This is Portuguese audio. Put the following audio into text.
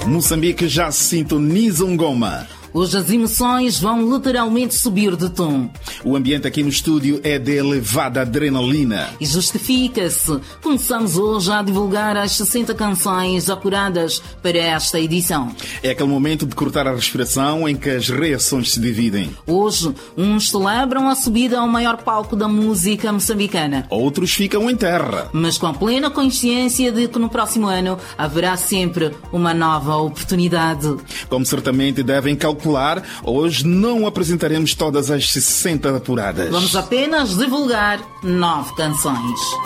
Moçambique já sintoniza um Goma. Hoje as emoções vão literalmente subir de tom. O ambiente aqui no estúdio é de elevada adrenalina. E justifica-se. Começamos hoje a divulgar as 60 canções apuradas para esta edição. É aquele momento de cortar a respiração em que as reações se dividem. Hoje, uns celebram a subida ao maior palco da música moçambicana. Outros ficam em terra. Mas com a plena consciência de que no próximo ano haverá sempre uma nova oportunidade. Como certamente devem calcular, hoje não apresentaremos todas as 60 apuradas. Vamos apenas divulgar 9 canções.